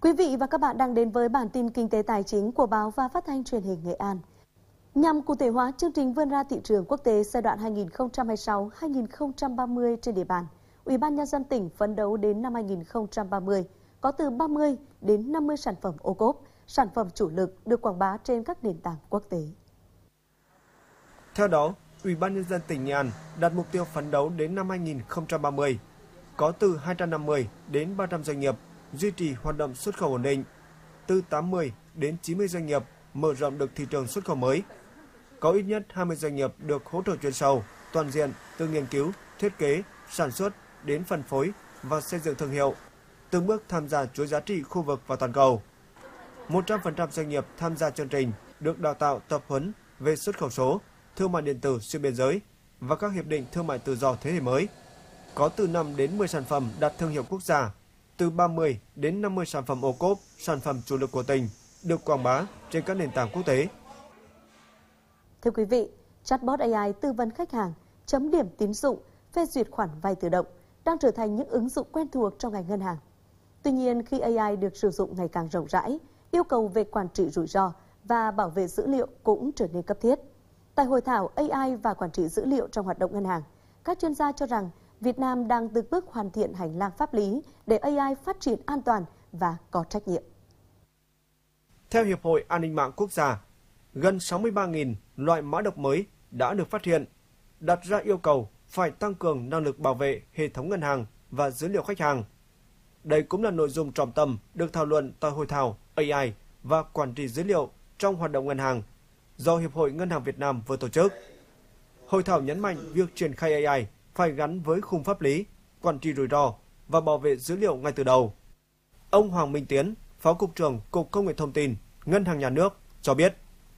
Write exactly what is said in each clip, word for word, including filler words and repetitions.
Quý vị và các bạn đang đến với bản tin kinh tế tài chính của báo và phát thanh truyền hình Nghệ An. Nhằm cụ thể hóa chương trình vươn ra thị trường quốc tế giai đoạn hai nghìn không trăm hai mươi sáu đến hai nghìn không trăm ba mươi trên địa bàn, Ủy ban Nhân dân tỉnh phấn đấu đến năm hai nghìn không trăm ba mươi có từ ba mươi đến năm mươi sản phẩm ô cốp, sản phẩm chủ lực được quảng bá trên các nền tảng quốc tế. Theo đó, Ủy ban Nhân dân tỉnh Nghệ An đặt mục tiêu phấn đấu đến năm hai nghìn không trăm ba mươi có từ hai trăm năm mươi đến ba trăm doanh nghiệp duy trì hoạt động xuất khẩu ổn định, từ tám mươi đến chín mươi doanh nghiệp mở rộng được thị trường xuất khẩu mới, có ít nhất hai mươi doanh nghiệp được hỗ trợ chuyên sâu, toàn diện từ nghiên cứu, thiết kế, sản xuất đến phân phối và xây dựng thương hiệu, từng bước tham gia chuỗi giá trị khu vực và toàn cầu. một trăm phần trăm doanh nghiệp tham gia chương trình được đào tạo tập huấn về xuất khẩu số, thương mại điện tử xuyên biên giới và các hiệp định thương mại tự do thế hệ mới. Có từ năm đến mười sản phẩm đạt thương hiệu quốc gia, từ ba mươi đến năm mươi sản phẩm ô cốp, sản phẩm chủ lực của tỉnh được quảng bá trên các nền tảng quốc tế. Thưa quý vị, chatbot a i tư vấn khách hàng, chấm điểm tín dụng, phê duyệt khoản vay tự động đang trở thành những ứng dụng quen thuộc trong ngành ngân hàng. Tuy nhiên, khi a i được sử dụng ngày càng rộng rãi, yêu cầu về quản trị rủi ro và bảo vệ dữ liệu cũng trở nên cấp thiết. Tại hội thảo a i và quản trị dữ liệu trong hoạt động ngân hàng, các chuyên gia cho rằng Việt Nam đang từng bước hoàn thiện hành lang pháp lý để a i phát triển an toàn và có trách nhiệm. Theo Hiệp hội An ninh mạng quốc gia, gần sáu mươi ba nghìn loại mã độc mới đã được phát hiện, đặt ra yêu cầu phải tăng cường năng lực bảo vệ hệ thống ngân hàng và dữ liệu khách hàng. Đây cũng là nội dung trọng tâm được thảo luận tại hội thảo a i và quản trị dữ liệu trong hoạt động ngân hàng do Hiệp hội Ngân hàng Việt Nam vừa tổ chức. Hội thảo nhấn mạnh việc triển khai a i phải gắn với khung pháp lý, quản trị rủi ro và bảo vệ dữ liệu ngay từ đầu. Ông Hoàng Minh Tiến, Phó Cục trưởng Cục Công nghệ Thông tin, Ngân hàng Nhà nước cho biết.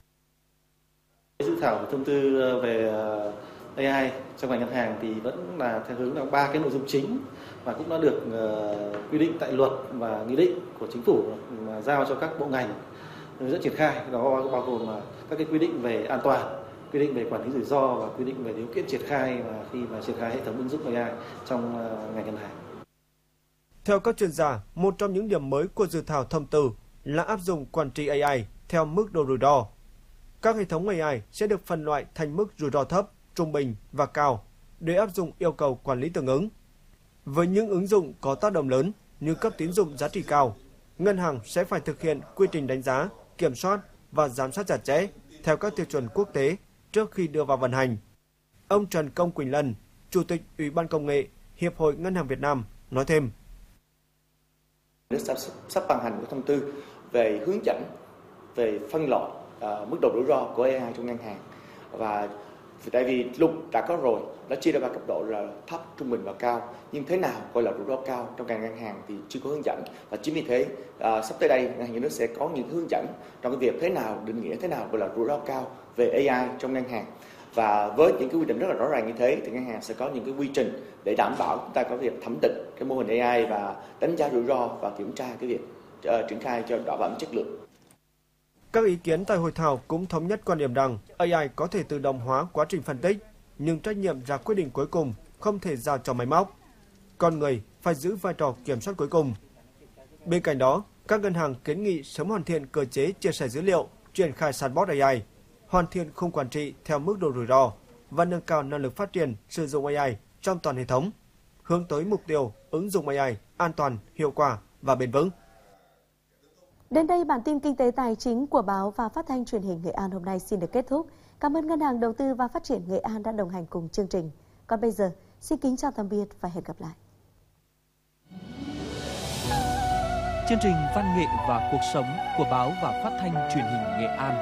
Dự thảo thông tư về a i trong ngành ngân hàng thì vẫn là theo hướng là ba cái nội dung chính và cũng đã được quy định tại luật và nghị định của chính phủ mà giao cho các bộ ngành hướng dẫn triển khai. Đó bao gồm là các cái quy định về an toàn, quy định về quản lý rủi ro và quy định về điều kiện triển khai và khi mà triển khai hệ thống ứng dụng a i trong ngành ngân hàng. Theo các chuyên gia, một trong những điểm mới của dự thảo thông tư là áp dụng quản trị a i theo mức độ rủi ro. Các hệ thống a i sẽ được phân loại thành mức rủi ro thấp, trung bình và cao để áp dụng yêu cầu quản lý tương ứng. Với những ứng dụng có tác động lớn như cấp tín dụng giá trị cao, ngân hàng sẽ phải thực hiện quy trình đánh giá, kiểm soát và giám sát chặt chẽ theo các tiêu chuẩn quốc tế trước khi đưa vào vận hành. Ông Trần Công Quỳnh Lân, Chủ tịch Ủy ban Công nghệ Hiệp hội Ngân hàng Việt Nam nói thêm. Nước sắp, sắp ban hành một thông tư về hướng dẫn về phân loại uh, mức độ rủi ro của a i trong ngân hàng, và tại vì luật đã có rồi, nó chia ra ba cấp độ là thấp, trung bình và cao, nhưng thế nào gọi là rủi ro cao trong ngành ngân hàng thì chưa có hướng dẫn, và chính vì thế uh, sắp tới đây ngân hàng nhà nước sẽ có những hướng dẫn trong cái việc thế nào định nghĩa thế nào gọi là rủi ro cao về a i trong ngân hàng. Và với những cái quy định rất là rõ ràng như thế thì ngân hàng sẽ có những cái quy trình để đảm bảo chúng ta có việc thẩm định cái mô hình a i và đánh giá rủi ro và kiểm tra cái việc uh, triển khai cho đảm bảo chất lượng. Các ý kiến tại hội thảo cũng thống nhất quan điểm rằng a i có thể tự động hóa quá trình phân tích, nhưng trách nhiệm ra quyết định cuối cùng không thể giao cho máy móc. Con người phải giữ vai trò kiểm soát cuối cùng. Bên cạnh đó, các ngân hàng kiến nghị sớm hoàn thiện cơ chế chia sẻ dữ liệu, triển khai chatbot a i, hoàn thiện khung quản trị theo mức độ rủi ro và nâng cao năng lực phát triển sử dụng a i trong toàn hệ thống, hướng tới mục tiêu ứng dụng a i an toàn, hiệu quả và bền vững. Đến đây, bản tin kinh tế tài chính của báo và phát thanh truyền hình Nghệ An hôm nay xin được kết thúc. Cảm ơn Ngân hàng Đầu tư và Phát triển Nghệ An đã đồng hành cùng chương trình. Còn bây giờ, xin kính chào tạm biệt và hẹn gặp lại. Chương trình Văn nghệ và cuộc sống của báo và phát thanh truyền hình Nghệ An